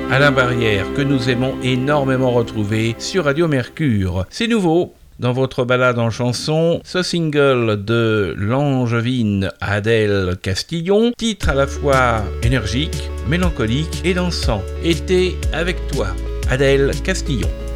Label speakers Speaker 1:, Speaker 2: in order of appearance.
Speaker 1: Alain Barrière, que nous aimons énormément retrouver sur Radio Mercure. C'est nouveau. Dans votre balade en chanson, ce single de l'angevine Adèle Castillon, titre à la fois énergique, mélancolique et dansant. Été avec toi, Adèle Castillon.